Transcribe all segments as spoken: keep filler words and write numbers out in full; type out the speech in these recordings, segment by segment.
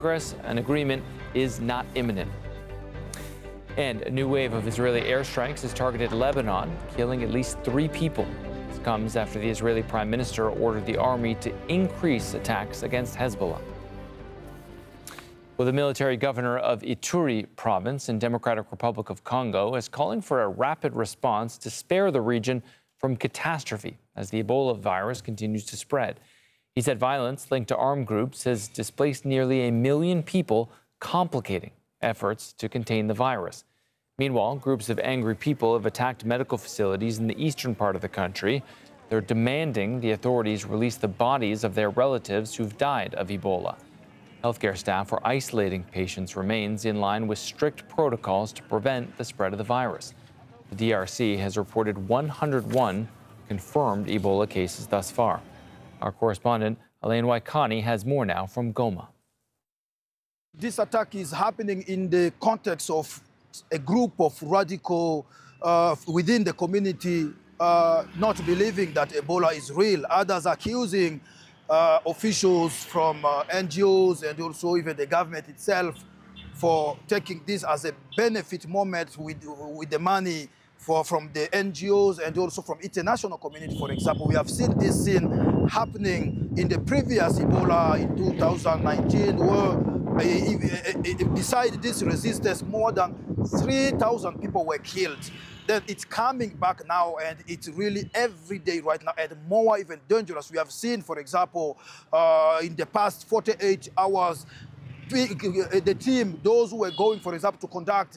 Progress, an agreement is not imminent. And a new wave of Israeli airstrikes has targeted Lebanon, killing at least three people. This comes after the Israeli Prime Minister ordered the army to increase attacks against Hezbollah. Well, the military governor of Ituri province in Democratic Republic of Congo is calling for a rapid response to spare the region from catastrophe as the Ebola virus continues to spread. He said violence linked to armed groups has displaced nearly a million people, complicating efforts to contain the virus. Meanwhile, groups of angry people have attacked medical facilities in the eastern part of the country. They're demanding the authorities release the bodies of their relatives who've died of Ebola. Healthcare staff are isolating patients' remains in line with strict protocols to prevent the spread of the virus. The D R C has reported one hundred one confirmed Ebola cases thus far. Our correspondent, Elaine Waikani, has more now from Goma. This attack is happening in the context of a group of radical uh, within the community uh, not believing that Ebola is real. Others accusing uh, officials from uh, N G Os and also even the government itself for taking this as a benefit moment with, with the money For, from the N G Os and also from international community, for example. We have seen this scene happening in the previous Ebola in two thousand nineteen, where uh, uh, uh, besides this resistance, more than three thousand people were killed. Then it's coming back now, and it's really every day right now, and more even dangerous. We have seen, for example, uh, in the past forty-eight hours, the team, those who were going, for example, to conduct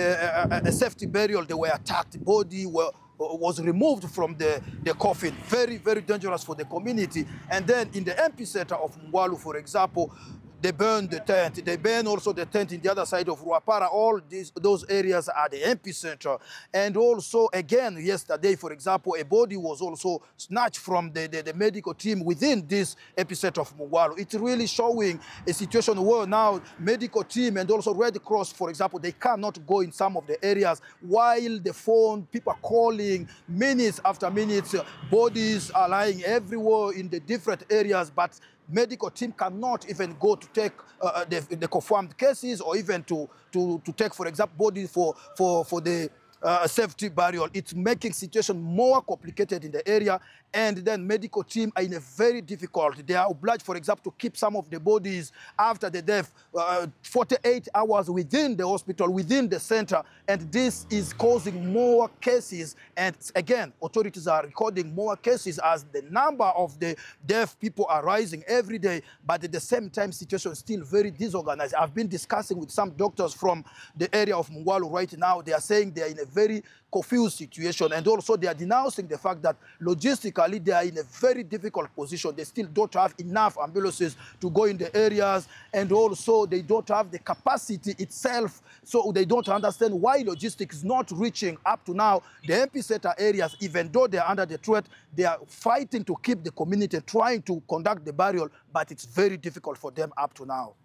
a, a, a safety burial, they were attacked, body were, was removed from the, the coffin. Very, very dangerous for the community. And then in the epicenter of Mungwalu, for example, they burned the tent. They burned also the tent in the other side of Ruapara. All these, those areas are the epicenter. And also, again, yesterday, for example, a body was also snatched from the, the, the medical team within this epicenter of Mungwalu. It's really showing a situation where now medical team and also Red Cross, for example, they cannot go in some of the areas while the phone, people are calling minutes after minutes. Bodies are lying everywhere in the different areas, but medical team cannot even go to take uh, the, the confirmed cases or even to, to, to take, for example, bodies for, for, for the uh, safety burial. It's making situation more complicated in the area, and then medical team are in a very difficult. They are obliged, for example, to keep some of the bodies after the death uh, forty-eight hours within the hospital, within the center, and this is causing more cases. And again, authorities are recording more cases as the number of the deaf people are rising every day, but at the same time, situation is still very disorganized. I've been discussing with some doctors from the area of Mungwalu right now. They are saying they are in a very confused situation, and also they are denouncing the fact that logistically they are in a very difficult position. They still don't have enough ambulances to go in the areas, and also they don't have the capacity itself, so they don't understand why logistics is not reaching up to now the epicenter areas. Even though they are under the threat, they are fighting to keep the community, trying to conduct the burial, but it's very difficult for them up to now.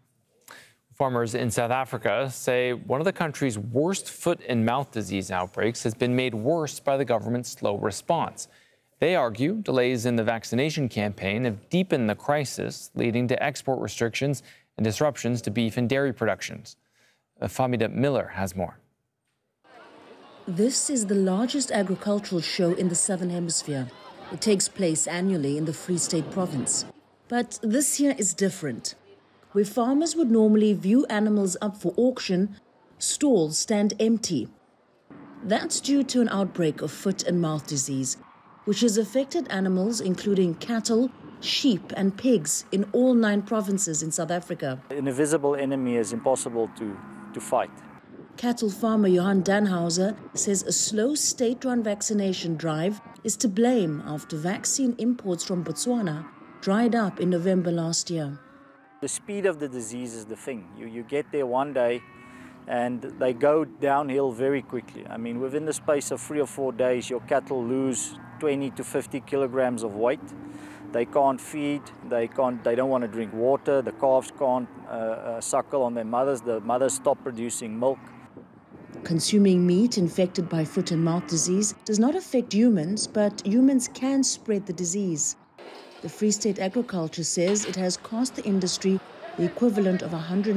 Farmers in South Africa say one of the country's worst foot and mouth disease outbreaks has been made worse by the government's slow response. They argue delays in the vaccination campaign have deepened the crisis, leading to export restrictions and disruptions to beef and dairy productions. Famida Miller has more. This is the largest agricultural show in the Southern Hemisphere. It takes place annually in the Free State province. But this year is different. Where farmers would normally view animals up for auction, stalls stand empty. That's due to an outbreak of foot and mouth disease, which has affected animals including cattle, sheep and pigs in all nine provinces in South Africa. An invisible enemy is impossible to, to fight. Cattle farmer Johan Danhauser says a slow state-run vaccination drive is to blame after vaccine imports from Botswana dried up in November last year. The speed of the disease is the thing. You, you get there one day and they go downhill very quickly. I mean, within the space of three or four days, your cattle lose twenty to fifty kilograms of weight. They can't feed, they, can't, they don't want to drink water, the calves can't uh, uh, suckle on their mothers, the mothers stop producing milk. Consuming meat infected by foot and mouth disease does not affect humans, but humans can spread the disease. The Free State Agriculture says it has cost the industry the equivalent of one hundred